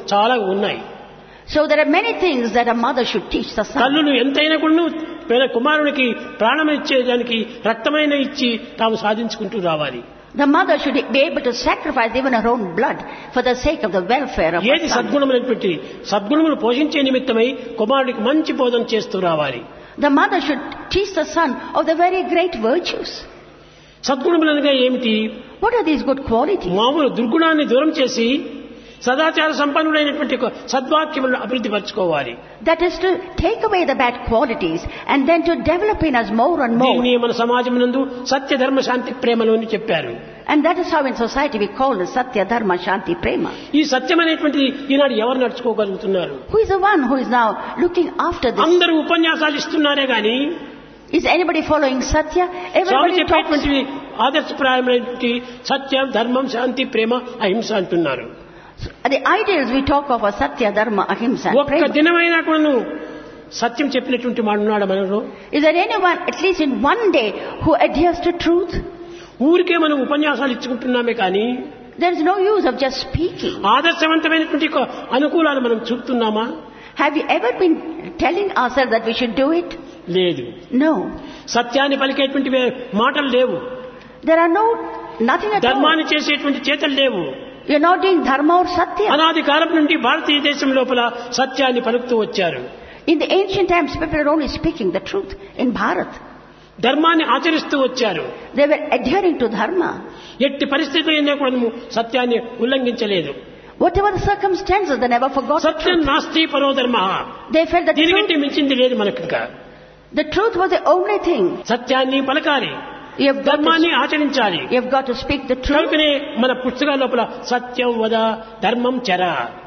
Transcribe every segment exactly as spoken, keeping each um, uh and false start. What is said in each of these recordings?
చాలా ఉన్నాయి. So there are many things that a mother should teach the son. తల్లులు ఎంతైనా కూడా కుమారునికి ప్రాణం ఇచ్చేదానికి రక్తమైన ఇచ్చి తాము సాధించుకుంటూ రావాలి. The mother should be able to sacrifice even her own blood for the sake of the welfare of her ఏది son. సద్గుణములను పెట్టి సద్గుణములు పోషించే నిమిత్తమై కుమారుడికి మంచి బోధన చేస్తూ రావాలి. The mother should teach the son of the very great virtues. సద్గుణములనగా ఏమిటి? What are these good qualities? మామూలు దుర్గుణాన్ని దూరం చేసి సదాచార సంపన్నుడైనటువంటి ఒక సద్వాక్యములను అభివృద్ధి పరచుకోవాలి. That is to take away the bad qualities and then to develop in us more and more. దీన్ని మన సమాజమునందు సత్య ధర్మ శాంతి ప్రేమలు అని చెప్పారు. And that is how in society we call it Satya Dharma Shanti Prema. ఈ సత్యం అనేటువంటిది ఈనాడు ఎవరు నడుచుకోగలుగుతున్నారు? Who is the one who is now looking after this? అందరూ ఉపన్యాసాలు ఇస్తున్నారే గాని Is anybody following Satya? Swamy Everybody talks. చెప్పేటువంటి ఆదర్శప్రాయమైనటువంటి సత్యం ధర్మం శాంతి ప్రేమ అహింస అంటున్నారు. The ideals we talk of are Satya Dharma Ahimsa and ఒక్క Prema. దినమైనా కూడా సత్యం చెప్పినటువంటి వాడున్నాడు మనలో? Is there anyone at least in one day who adheres to truth? ఊరికే మనం ఉపన్యాసాలు ఇచ్చుకుంటున్నామే కానీ There is no use of just speaking. ఆదర్శవంతమైనటువంటి ఒక అనుకూలాలు మనం చూపుతున్నామా? Have you ever been telling ourselves that we should do it? లేదు. No. సత్యాన్ని పలికేటువంటి మాటలు లేవు. There are no, nothing at all. ధర్మాన్ని చేసేటువంటి చేతలు లేవు. You're not doing dharma or satya. అనాది కాలం నుండి భారతీయ దేశం లోపల సత్యాన్ని పలుకుతూ వచ్చారు. In the ancient times, people were only speaking the truth in Bharat. ధర్మాన్ని ఆచరిస్తూ వచ్చారు. They were adhering to dharma. ఎట్టి పరిస్థితుల్లో కూడా సత్యాన్ని ఉల్లంఘించలేదు. Whatever the circumstances, they never forgot the Satyam truth. నాస్తి పరో ధర్మ. They felt that దీనికంటే truth, మించింది లేదు మనకు. ఇంకా the truth was the only thing. సత్యాన్ని పలకాలి, You have got ధర్మాన్ని to, ఆచరించాలి. you have got to speak the truth. కనుకనే మన పుస్తకాల లోపల సత్యం వద ధర్మం చర.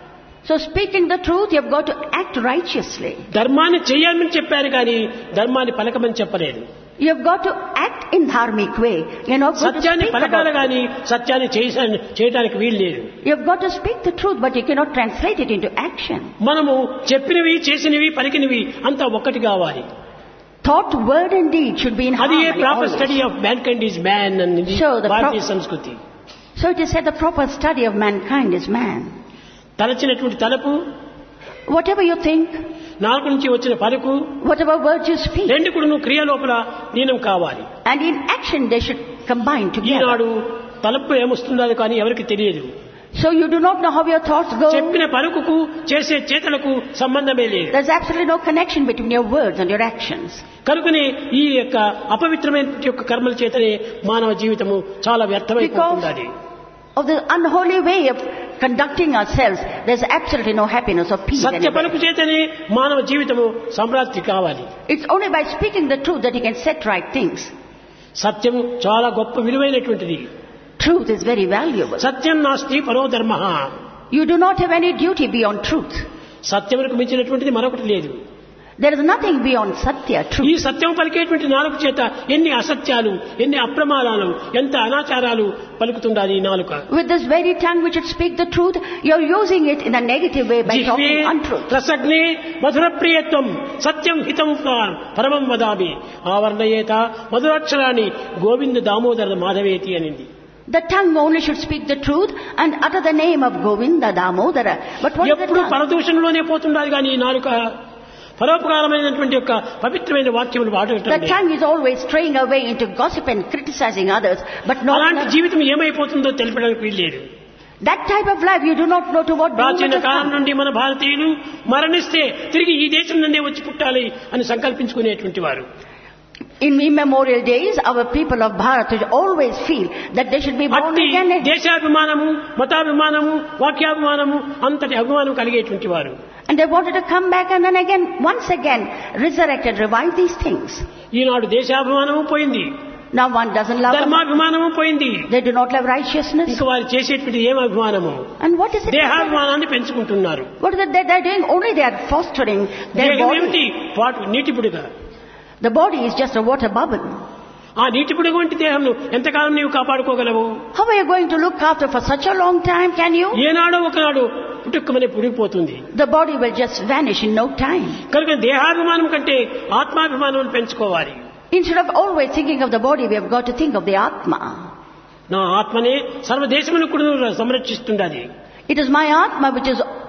So speaking the truth, you have got to act righteously. ధర్మాన్ని చేయాలని చెప్పారు కానీ ధర్మాన్ని పలకమని చెప్పలేదు. You have got to act in dharmic way. You're not going to సత్యాన్ని speak పలకాలి about it. కానీ సత్యాన్ని చేయ- చేయడానికి వీలు లేదు. You have got to speak the truth, but you cannot translate it into action. మనము చెప్పినవి చేసినవి పలికినవి అంతా ఒక్కటి కావాలి. Thought, word and deed should be in అది ఏ harmony proper always. Study of mankind is man అనేది Sure, the భారతీయ pro- సంస్కృతి. So it is said the proper study of mankind is man. తలచినటువంటి తలపు, Whatever you think, నాలుగు నుంచి వచ్చిన పలుకు whatever words you speak, రెండు కూడా నువ్వు క్రియ లోపల లీనం కావాలి. and in action they should combine together. ఈనాడు తలపు ఏమొస్తుందో కానీ ఎవరికి తెలియదు. So you do not know how your thoughts go. చెప్పిన పలుకుకు చేసే చేతలకు సంబంధమే లేదు. There's absolutely no connection between your words and your actions. కనుకనే ఈ యొక్క అపవిత్రమైన యొక్క కర్మల చేతనే మానవ జీవితము చాలా వ్యర్థమైపోతుంది. Of the unholy way of conducting ourselves, there's absolutely no happiness or peace Satya anywhere. పలుకు చేతనే మానవ జీవితము సంప్రాప్తి కావాలి. It's only by speaking the truth that you can set right things. సత్యం చాలా గొప్ప విలువైనటువంటిది. Truth is very valuable. సత్యం నాస్తి పరో ధర్మ. You do not have any duty beyond truth. సత్యమునకు మించినటువంటిది మరొకటి లేదు. There is nothing beyond satya, ఈ truth. సత్యం పలికేటువంటి నాలుక చేత ఎన్ని అసత్యాలు, ఎన్ని అప్రమాదాలు, ఎంత అనాచారాలు పలుకుతుండాలి ఈ నాలుక. With this very tongue which should speak the truth, you're using it in a negative way by జిహ్వే talking untruth. రసగ్నే మధుర ప్రియత్వం సత్యం హితం పరమం వదామి ఆవర్ణయేత మధురాక్షరాన్ని గోవింద దామోదర మాధవేతి అనింది. The tongue only should speak the truth and utter the name of Govinda Damodara. But what is the ఎప్పుడు tongue? పరదూషణలోనే పోతుండాలి కానీ ఈ నాలుక పరోపకారమైనటువంటి యొక్క పవిత్రమైన వాక్యములు The వాడటం. tongue is always straying away into gossip and criticizing others, but not అలాంటి జీవితం ఏమైపోతుందో తెలిపడానికి వీల్లేదు. that type of life. You do not know to what doom ప్రాచీన it has కాలం come. నుండి మన భారతీయులు మరణిస్తే తిరిగి ఈ దేశం నుండే వచ్చి పుట్టాలి అని సంకల్పించుకునేటువంటి వారు. In immemorial days, our people of Bharat would always feel that they should be born అట్టి again. దేశాభిమానము, మతాభిమానము, వాక్యాభిమానము అంతటి అభిమానం కలిగేటువంటి వారు. And they wanted to come back and then again, once again, resurrect and revive these things. ఈనాడు దేశాభిమానము పోయింది, Now one doesn't love them. ధర్మాభిమానము పోయింది. They do not love righteousness. ఇంకా వారు చేసేటువంటి ఏం అభిమానము? And what is it? దేహాభిమానాన్ని పెంచుకుంటున్నారు. What is it that they're doing? Only they are fostering their దేహం ఏమిటి? body. పాటు నీటి పుడుగా. The body is just a water bubble. ఆ నీటి పుడుగు వంటి దేహం ఎంతకాలం నీవు కాపాడుకోగలవు? How are you going to look after for such a long time? Can you? ఏనాడో ఒకనాడు పుట్టుక్కమని పుడిగిపోతుంది. The body will just vanish in no time. కనుక దేహాభిమానం కంటే ఆత్మాభిమానం పెంచుకోవాలి. Instead of always thinking of the body, we have got to think of the Atma. నా ఆత్మనే సర్వదేశమును కూడా సంరక్షిస్తుండాలి. It is my Atma which is